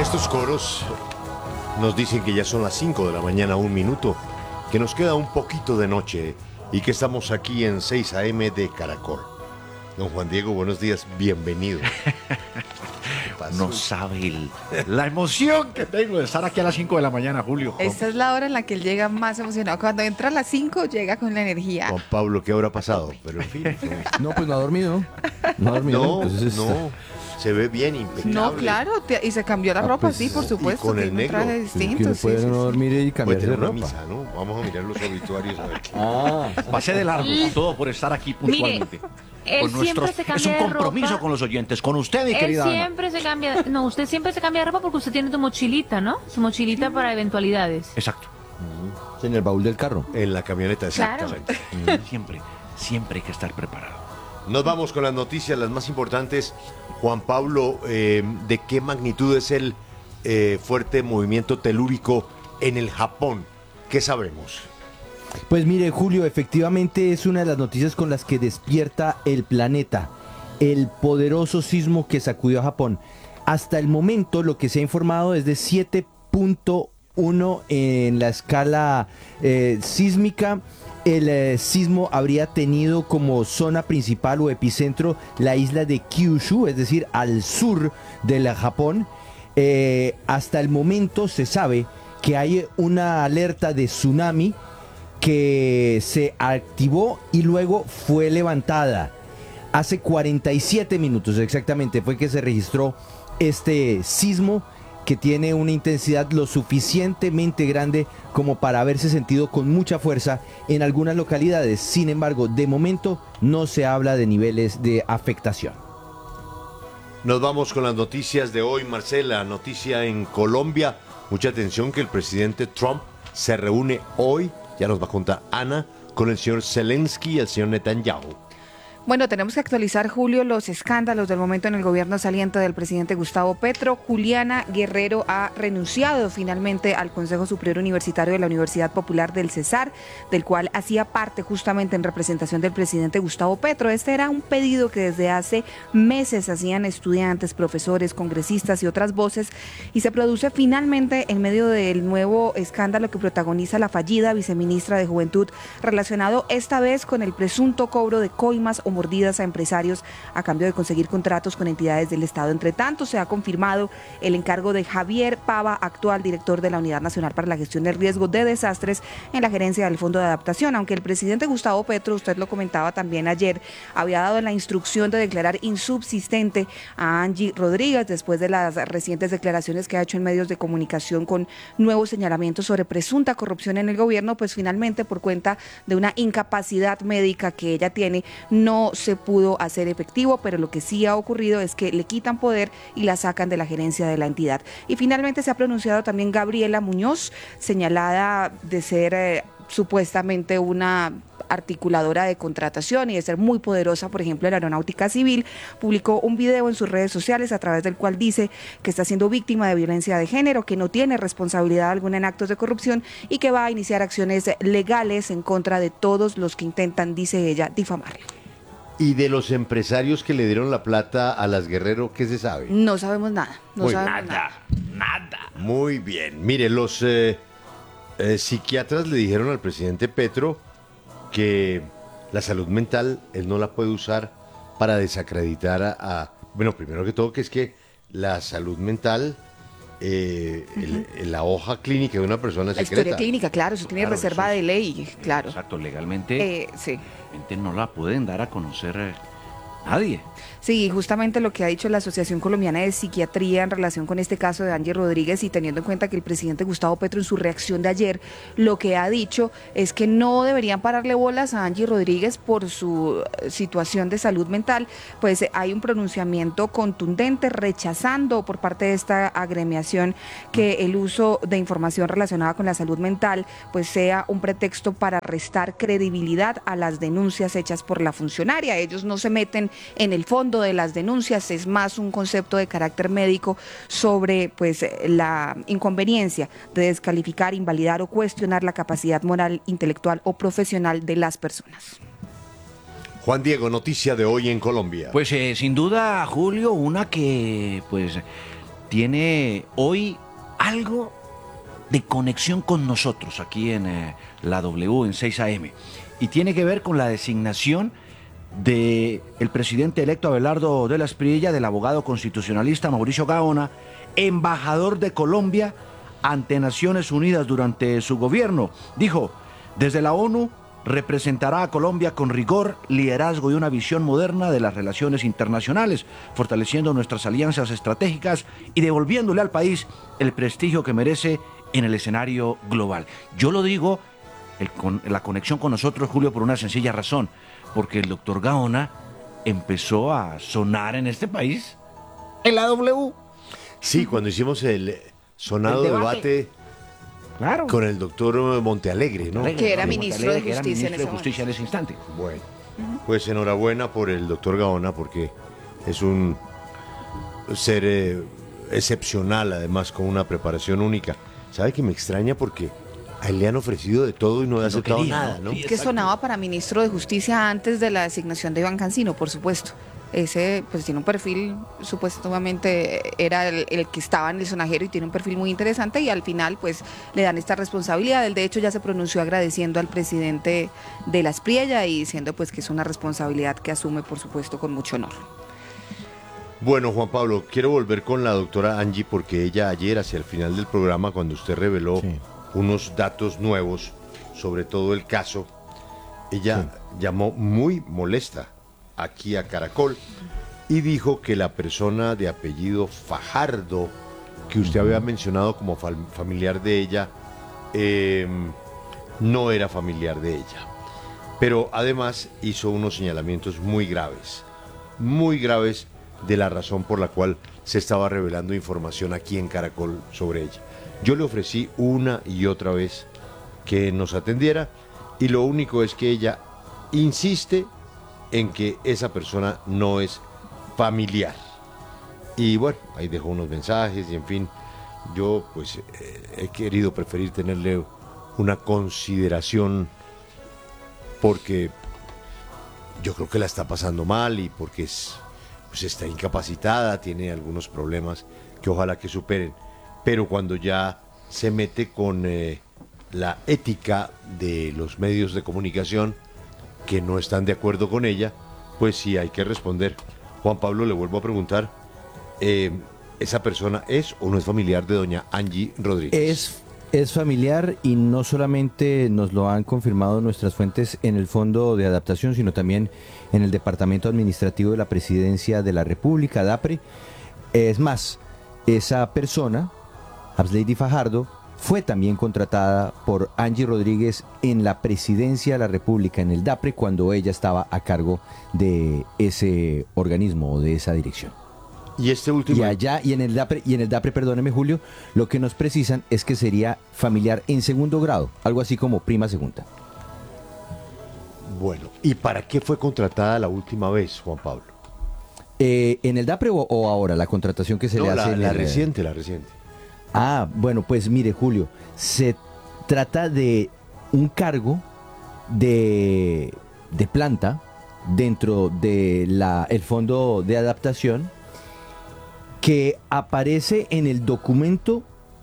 Estos coros nos dicen que ya son las 5 de la mañana, 1 minuto, que nos queda un poquito de noche y que estamos aquí en 6 a.m. de Caracol. Don Juan Diego, buenos días, bienvenido. No sabe la emoción que tengo de estar aquí a las 5 de la mañana, Julio. Esta es la hora en la que él llega más emocionado. Cuando entra a las 5, llega con la energía. Juan Pablo, ¿qué habrá pasado? Pero en fin. No, pues no ha dormido. No ha dormido. No, Entonces, no, se ve bien, impecable. No, claro, y se cambió la ropa, pues, sí, por supuesto. y con el tiene un negro. traje que distinto, no sí, puede sí, no sí. dormir y Puede cambiarse de tener una ropa. misa, ¿no? Vamos a mirar los obituarios a ver qué. Pasé de largo, todo por estar aquí puntualmente. Él siempre se es cambia un de compromiso ropa. con los oyentes, con usted, mi Él querida Ana. siempre se cambia, no, usted siempre se cambia de ropa porque usted tiene tu mochilita, ¿no? Su mochilita para eventualidades. Exacto. En el baúl del carro. En la camioneta, Claro. exactamente. Siempre hay que estar preparado. Nos vamos con las noticias, las más importantes. Juan Pablo, ¿de qué magnitud es el fuerte movimiento telúrico en el Japón? ¿Qué sabemos? Pues mire, Julio, efectivamente es una de las noticias con las que despierta el planeta. El poderoso sismo que sacudió a Japón. Hasta el momento lo que se ha informado es de 7.1 en la escala sísmica. El sismo habría tenido como zona principal o epicentro la isla de Kyushu, es decir, al sur del Japón. Hasta el momento se sabe que hay una alerta de tsunami que se activó y luego fue levantada. Hace 47 minutos exactamente fue que se registró este sismo que tiene una intensidad lo suficientemente grande como para haberse sentido con mucha fuerza en algunas localidades. Sin embargo, de momento no se habla de niveles de afectación. Nos vamos con las noticias de hoy, Marcela. Noticia en Colombia. Mucha atención que el presidente Trump se reúne hoy, ya nos va a contar Ana, con el señor Zelensky y el señor Netanyahu. Bueno, tenemos que actualizar, Julio, los escándalos del momento en el gobierno saliente del presidente Gustavo Petro. Juliana Guerrero ha renunciado finalmente al Consejo Superior Universitario de la Universidad Popular del Cesar, del cual hacía parte justamente en representación del presidente Gustavo Petro. Este era un pedido que desde hace meses hacían estudiantes, profesores, congresistas y otras voces, y se produce finalmente en medio del nuevo escándalo que protagoniza la fallida viceministra de Juventud, relacionado esta vez con el presunto cobro de coimas o mordidas a empresarios a cambio de conseguir contratos con entidades del Estado. Entre tanto, se ha confirmado el encargo de Javier Pava, actual director de la Unidad Nacional para la Gestión del Riesgo de Desastres, en la gerencia del Fondo de Adaptación, aunque el presidente Gustavo Petro, usted lo comentaba también ayer, había dado la instrucción de declarar insubsistente a Angie Rodríguez después de las recientes declaraciones que ha hecho en medios de comunicación con nuevos señalamientos sobre presunta corrupción en el gobierno. Pues finalmente, por cuenta de una incapacidad médica que ella tiene, no se pudo hacer efectivo, pero lo que sí ha ocurrido es que le quitan poder y la sacan de la gerencia de la entidad. Y finalmente se ha pronunciado también Gabriela Muñoz, señalada de ser supuestamente una articuladora de contratación y de ser muy poderosa, por ejemplo, en la aeronáutica civil. Publicó un video en sus redes sociales a través del cual dice que está siendo víctima de violencia de género, que no tiene responsabilidad alguna en actos de corrupción y que va a iniciar acciones legales en contra de todos los que intentan, dice ella, difamarla. ¿Y de los empresarios que le dieron la plata a las Guerrero, qué se sabe? No sabemos nada. No sabemos Nada. Muy bien. Mire, los psiquiatras le dijeron al presidente Petro que la salud mental él no la puede usar para desacreditar bueno, primero que todo, que es que la salud mental, la hoja clínica de una persona es La secreta. historia clínica, claro, eso tiene Claro, reserva eso de ley, claro. Exacto, legalmente Sí. no la pueden dar a conocer nadie. Sí, justamente lo que ha dicho la Asociación Colombiana de Psiquiatría en relación con este caso de Angie Rodríguez, y teniendo en cuenta que el presidente Gustavo Petro en su reacción de ayer lo que ha dicho es que no deberían pararle bolas a Angie Rodríguez por su situación de salud mental, pues hay un pronunciamiento contundente rechazando por parte de esta agremiación que el uso de información relacionada con la salud mental pues sea un pretexto para restar credibilidad a las denuncias hechas por la funcionaria. Ellos no se meten en el fondo de las denuncias, es más un concepto de carácter médico sobre pues la inconveniencia de descalificar, invalidar o cuestionar la capacidad moral, intelectual o profesional de las personas. Juan Diego, noticia de hoy en Colombia. Pues sin duda, Julio, una que pues tiene hoy algo de conexión con nosotros aquí en la W, en 6 AM. Y tiene que ver con la designación del presidente electo Abelardo de la Espriella, del abogado constitucionalista Mauricio Gaona, embajador de Colombia ante Naciones Unidas durante su gobierno. Dijo, desde la ONU representará a Colombia con rigor, liderazgo y una visión moderna de las relaciones internacionales, fortaleciendo nuestras alianzas estratégicas y devolviéndole al país el prestigio que merece en el escenario global. Yo lo digo, la conexión con nosotros, Julio, por una sencilla razón, porque el doctor Gaona empezó a sonar en este país en la W. Sí, cuando hicimos el sonado debate claro, con el doctor Montealegre, ¿no? Que era ministro de Justicia en ese instante. Bueno, pues enhorabuena por el doctor Gaona, porque es un ser excepcional, además con una preparación única. ¿Sabe que me extraña? Porque a él le han ofrecido de todo y no ha aceptado nada, ¿no? Sí, Que sonaba para ministro de Justicia antes de la designación de Iván Cancino, por supuesto. Ese pues tiene un perfil, supuestamente era el que estaba en el sonajero y tiene un perfil muy interesante, y al final pues le dan esta responsabilidad. Él de hecho ya se pronunció agradeciendo al presidente de la Espriella y diciendo pues que es una responsabilidad que asume, por supuesto, con mucho honor. Bueno, Juan Pablo, quiero volver con la doctora Angie, porque ella ayer, hacia el final del programa, cuando usted reveló unos datos nuevos sobre todo el caso, ella llamó muy molesta aquí a Caracol y dijo que la persona de apellido Fajardo, que usted había mencionado como familiar de ella, no era familiar de ella. Pero además hizo unos señalamientos muy graves de la razón por la cual se estaba revelando información aquí en Caracol sobre ella. Yo le ofrecí una y otra vez que nos atendiera, y lo único es que ella insiste en que esa persona no es familiar. Y bueno, ahí dejó unos mensajes y en fin, yo pues he querido preferir tenerle una consideración, porque yo creo que la está pasando mal y porque pues está incapacitada, tiene algunos problemas que ojalá que superen. Pero cuando ya se mete con la ética de los medios de comunicación que no están de acuerdo con ella, pues sí hay que responder. Juan Pablo, le vuelvo a preguntar, ¿esa persona es o no es familiar de doña Angie Rodríguez? Es familiar, y no solamente nos lo han confirmado nuestras fuentes en el Fondo de Adaptación, sino también en el Departamento Administrativo de la Presidencia de la República, DAPRE. Es más, esa persona, Abslady Fajardo, fue también contratada por Angie Rodríguez en la Presidencia de la República, en el DAPRE, cuando ella estaba a cargo de ese organismo o de esa dirección. Y este último... Y allá, y en el DAPRE, perdóneme Julio, lo que nos precisan es que sería familiar en segundo grado, algo así como prima segunda. Bueno, ¿y para qué fue contratada la última vez, Juan Pablo? ¿En el DAPRE o ahora, la contratación que se le hace? La reciente. Ah, bueno, pues mire, Julio, se trata de un cargo de planta dentro de el Fondo de Adaptación, que aparece en el documento,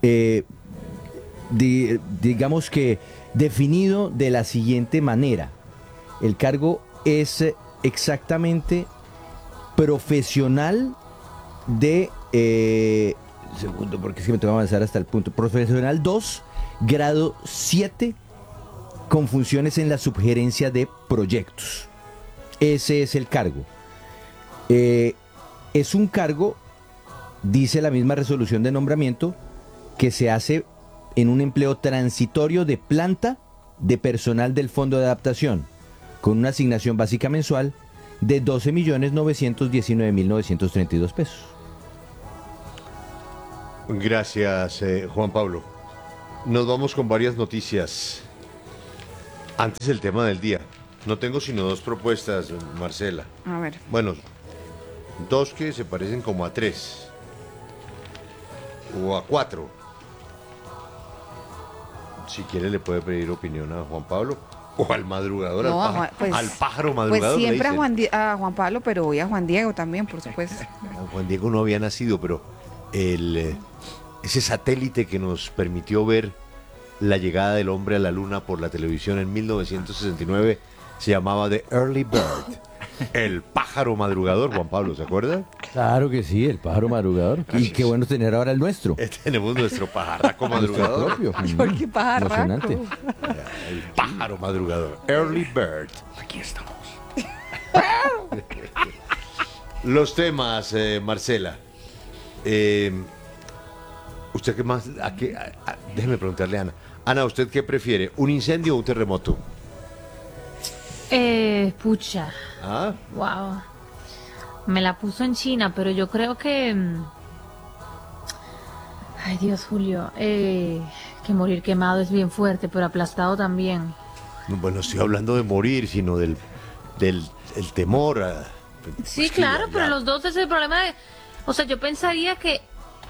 digamos que definido de la siguiente manera. El cargo es exactamente profesional de... segundo, porque es que me tengo que avanzar hasta el punto. Profesional 2, grado 7, con funciones en la subgerencia de proyectos. Ese es el cargo. Es un cargo, dice la misma resolución de nombramiento, que se hace en un empleo transitorio de planta de personal del Fondo de Adaptación, con una asignación básica mensual de 12.919.932 pesos. Gracias, Juan Pablo. Nos vamos con varias noticias. Antes el tema del día. No tengo sino dos propuestas, Marcela. A ver. Bueno, dos que se parecen como a tres. O a cuatro. Si quiere le puede pedir opinión a Juan Pablo. O al madrugador, No, al pájaro madrugador. Pues siempre a Juan Pablo, pero hoy a Juan Diego también, por supuesto. Juan Diego no había nacido, pero ese satélite que nos permitió ver la llegada del hombre a la luna por la televisión en 1969 se llamaba The Early Bird. El pájaro madrugador, Juan Pablo, ¿se acuerda? Claro que sí, el pájaro madrugador. Y qué bueno tener ahora el nuestro. Tenemos nuestro pajarraco madrugador. Propio. ¿Por qué pajarraco? Emocionante. El pájaro madrugador. Early Bird. Aquí estamos. Los temas, Marcela. ¿Usted qué más? Déjeme preguntarle a Ana. Ana, ¿usted qué prefiere? ¿Un incendio o un terremoto? Pucha. ¿Ah? Wow. Me la puso en China, pero yo creo que... Ay, Dios, Julio. Que morir quemado es bien fuerte, pero aplastado también. Bueno, estoy hablando de morir, sino del el temor. Sí, Pues claro, ya. pero los dos es el problema de... O sea, yo pensaría que...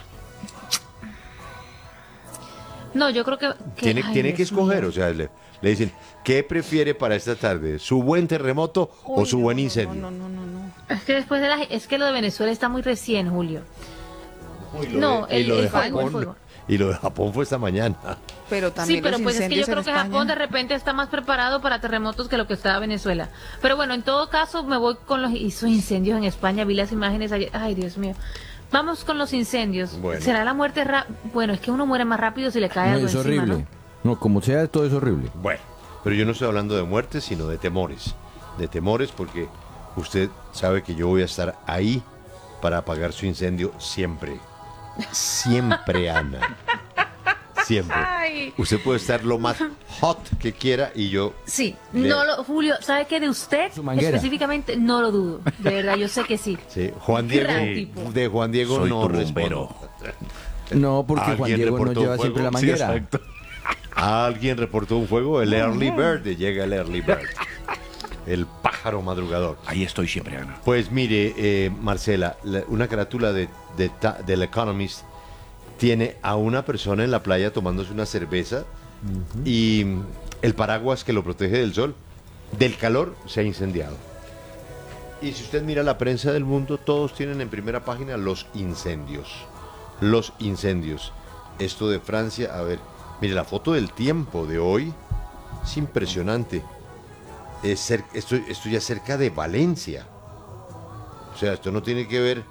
No, yo creo que... Tiene ay, que Dios escoger, mío. o sea, le dicen, ¿qué prefiere para esta tarde? ¿Su buen terremoto o su buen incendio? No. Es que después de la... Es que lo de Venezuela está muy recién, Julio. Y lo No, de- y lo el de fuego, el Japón, fuego. y lo de Japón fue esta mañana. Pero también Sí, pero los pues es que yo incendios creo en que Japón de España. repente está más preparado para terremotos que lo que estaba Venezuela. Pero bueno, en todo caso me voy con esos incendios en España. Vi las imágenes ayer. Ay, Dios mío. Vamos con los incendios. Bueno. ¿Será la muerte Bueno, es que uno muere más rápido si le cae No, algo es encima, horrible. No, como sea, todo es horrible. Bueno, pero yo no estoy hablando de muerte, sino de temores. De temores porque usted sabe que yo voy a estar ahí para apagar su incendio siempre. Siempre, Ana. Siempre. Ay. Usted puede estar lo más hot que quiera y yo... Sí, Le- Julio, ¿sabe qué? De usted Su manguera. específicamente no lo dudo. De verdad, yo sé que sí. Sí, Juan Diego, Gran tipo. de Juan Diego Soy no tu respondo. bombero. No, porque Juan ¿Alguien Diego no reportó lleva un siempre la fuego? Sí, manguera. exacto. ¿Alguien reportó un fuego? El Early Bird, llega el Early Bird. El pájaro madrugador. Ahí estoy siempre, Ana. Pues mire, Marcela, una carátula del Economist tiene a una persona en la playa tomándose una cerveza y el paraguas que lo protege del sol, del calor, se ha incendiado. Y si usted mira la prensa del mundo, todos tienen en primera página los incendios. Los incendios. Esto de Francia, a ver, mire la foto del tiempo de hoy, es impresionante. Esto ya es cerca de Valencia. O sea, esto no tiene que ver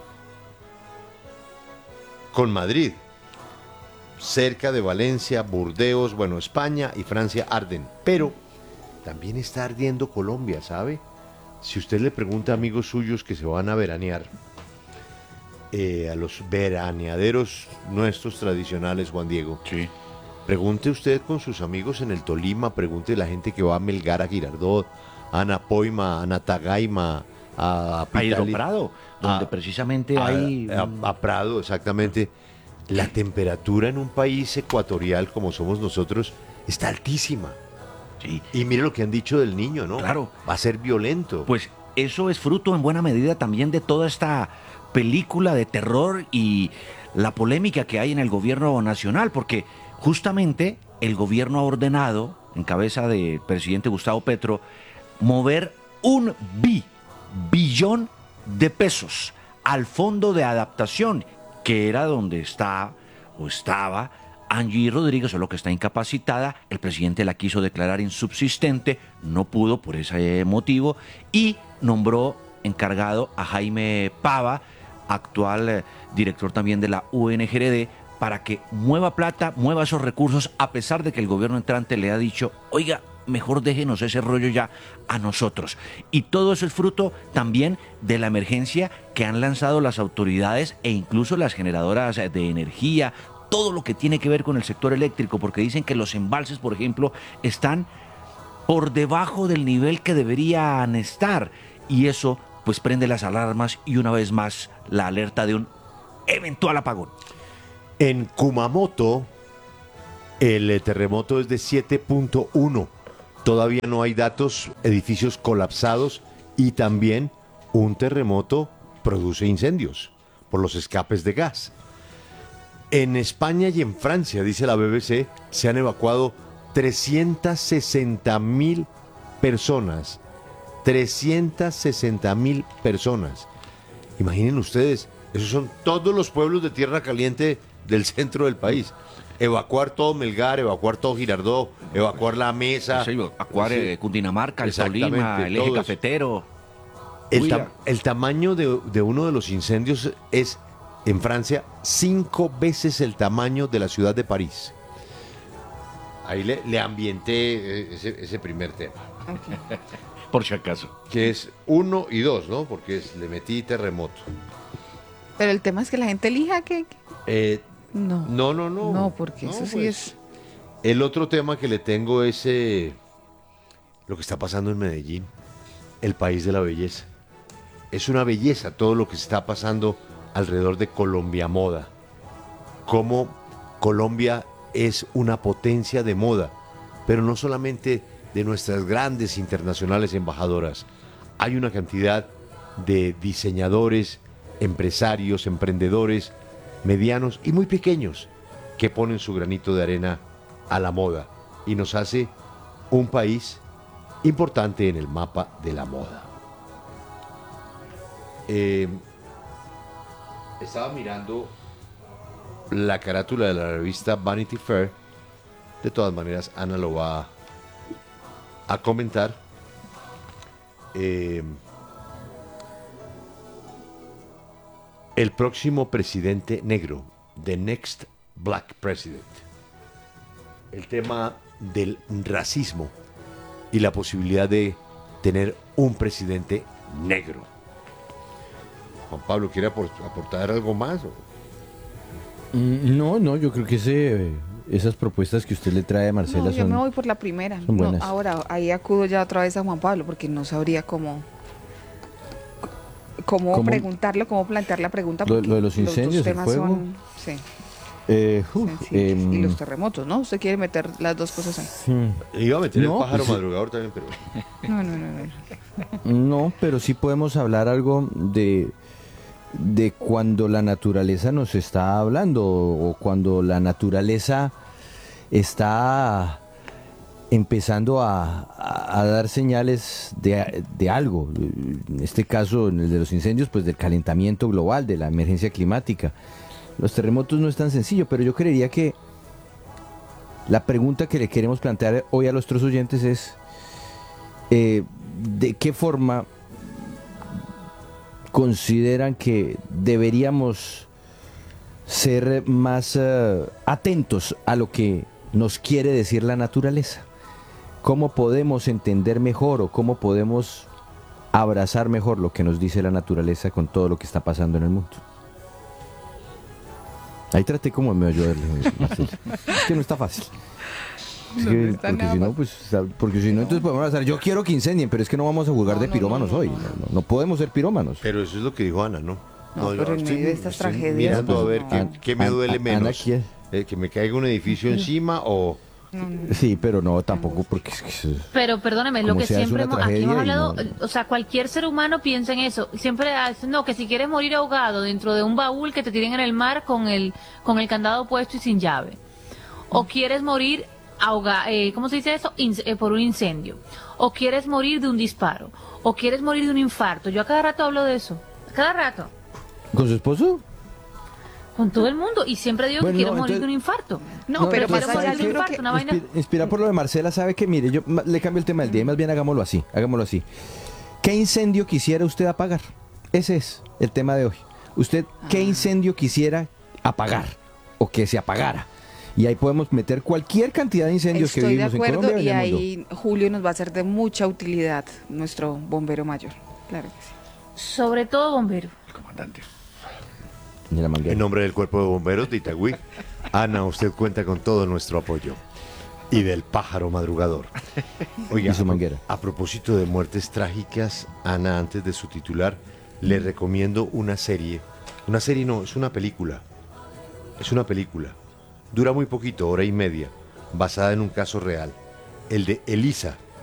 con Madrid. Cerca de Valencia, Burdeos, bueno, España y Francia arden. Pero también está ardiendo Colombia, ¿sabe? Si usted le pregunta a amigos suyos que se van a veranear, a los veraneaderos nuestros tradicionales, Juan Diego, Sí. pregunte usted con sus amigos en el Tolima, pregunte a la gente que va a Melgar, a Girardot, a Napoima, a Natagaima, a A Pitali, Hidro Prado, donde a- precisamente a, hay... a Prado, exactamente. La temperatura en un país ecuatorial como somos nosotros está altísima. Sí. Y mire lo que han dicho del niño, ¿no? Claro. Va a ser violento. Pues eso es fruto en buena medida también de toda esta película de terror y la polémica que hay en el gobierno nacional, porque justamente el gobierno ha ordenado, en cabeza del presidente Gustavo Petro, mover un billón de pesos al fondo de adaptación, que era donde está o estaba Angie Rodríguez, solo que está incapacitada. El presidente la quiso declarar insubsistente, no pudo por ese motivo, y nombró encargado a Jaime Pava, actual director también de la UNGRD, para que mueva plata, mueva esos recursos, a pesar de que el gobierno entrante le ha dicho, oiga, mejor déjenos ese rollo ya a nosotros. Y todo eso es fruto también de la emergencia que han lanzado las autoridades e incluso las generadoras de energía, todo lo que tiene que ver con el sector eléctrico, porque dicen que los embalses, por ejemplo, están por debajo del nivel que deberían estar. Y eso pues prende las alarmas y una vez más la alerta de un eventual apagón. En Kumamoto, el terremoto es de 7.1. Todavía no hay datos, edificios colapsados y también un terremoto produce incendios por los escapes de gas. En España y en Francia, dice la BBC, se han evacuado 360.000 personas. 360.000 personas. Imaginen ustedes, Esos son todos los pueblos de tierra caliente del centro del país. Evacuar todo Melgar, evacuar todo Girardot, evacuar la Mesa. Sí, evacuar Sí. Cundinamarca, el Exactamente, Tolima, el eje todo eso. cafetero. El, el tamaño de uno de los incendios es, en Francia, 5 veces el tamaño de la ciudad de París. Ahí le ambienté ese primer tema, Ok. Por si acaso. que es 1 y 2, ¿no? Porque le metí terremoto. Pero el tema es que la gente elija que... No. No. No, porque eso sí es... El otro tema que le tengo es lo que está pasando en Medellín, el país de la belleza. Es una belleza todo lo que está pasando alrededor de Colombia Moda. Cómo Colombia es una potencia de moda, pero no solamente de nuestras grandes internacionales embajadoras. Hay una cantidad de diseñadores, empresarios, emprendedores, medianos y muy pequeños que ponen su granito de arena a la moda y nos hace un país importante en el mapa de la moda. Estaba mirando la carátula de la revista Vanity Fair. De todas maneras, Ana lo va a comentar. El próximo presidente negro, the next black president. El tema del racismo y la posibilidad de tener un presidente negro. Juan Pablo, ¿quiere aportar algo más? No, yo creo que esas propuestas que usted le trae a Marcela No, yo son... me voy por la primera. son No, buenas. ahora, ahí acudo ya otra vez a Juan Pablo, porque no sabría cómo ¿Cómo? preguntarlo, cómo plantear la pregunta. Lo porque de los incendios, el fuego. Sí, Uf, sencillos. Y los terremotos, ¿no? Usted quiere meter las dos cosas ahí. Iba a meter No, el pájaro pues, madrugador también, pero... No. No, pero sí podemos hablar algo de cuando la naturaleza nos está hablando o cuando la naturaleza está empezando a dar señales de algo. En este caso, en el de los incendios, pues del calentamiento global, de la emergencia climática. Los terremotos no es tan sencillo, pero yo creería que la pregunta que le queremos plantear hoy a nuestros oyentes es ¿de qué forma consideran que deberíamos ser más atentos a lo que nos quiere decir la naturaleza? ¿Cómo podemos entender mejor o cómo podemos abrazar mejor lo que nos dice la naturaleza con todo lo que está pasando en el mundo? Ahí traté como me ayudarle, Marcelo. Es que no está fácil. Es que, está porque nada si no, fácil. pues, porque si no, entonces podemos hacer. Yo quiero que incendien, pero es que no vamos a jugar de pirómanos hoy. No podemos ser pirómanos. Pero eso es lo que dijo Ana, ¿no? No, yo pero en medio de estas tragedias, mirando a pues, ver no. qué me duele Ana menos. quiere- Que me caiga un edificio encima o... Sí, pero no, tampoco porque es que Pero perdóneme, lo Como que sea, es siempre una aquí hemos tragedia y hablado, no- o sea, cualquier ser humano piensa en eso. Siempre hace, no, que si quieres morir ahogado dentro de un baúl que te tiren en el mar con el candado puesto y sin llave. O quieres morir ¿cómo se dice eso? Por un incendio. O quieres morir de un disparo. O quieres morir de un infarto. Yo a cada rato hablo de eso. A cada rato. ¿con su esposo? Con todo el mundo. Y siempre digo Bueno, que quiero no, morir de un entonces- infarto. No, pero quiero más morir allá de un yo creo infarto, que... una vaina. Inspirada por lo de Marcela, sabe que mire, yo le cambio el tema del día y más bien hagámoslo así. ¿Qué incendio quisiera usted apagar? Ese es el tema de hoy. ¿Usted qué incendio quisiera apagar o que se apagara? Y ahí podemos meter cualquier cantidad de incendios que Estoy de vivimos en acuerdo Colombia y y en el mundo. ahí Julio nos va a ser de mucha utilidad, nuestro bombero mayor. Claro que sí. Sobre todo bombero. Comandante. Ni la manguera. En nombre del Cuerpo de Bomberos de Itagüí, Ana, usted cuenta con todo nuestro apoyo. Y del pájaro madrugador. Oiga, Y su manguera. a propósito de muertes trágicas, Ana, antes de su titular, le recomiendo una serie. Una serie no, es una película. Es una película. Dura muy poquito, hora y media, basada en un caso real. El de Elisa,